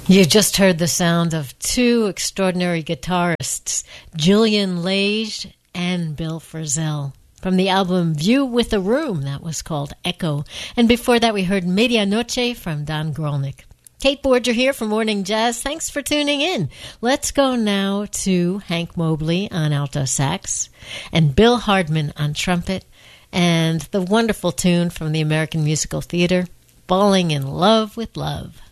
You just heard the sound of two extraordinary guitarists, Julian Lage and Bill Frisell. From the album View with a Room, that was called Echo. And before that we heard Medianoche from Don Grolnick. Kate Borger here for Morning Jazz. Thanks for tuning in. Let's go now to Hank Mobley on alto sax and Bill Hardman on trumpet and the wonderful tune from the American Musical Theater, Falling in Love with Love.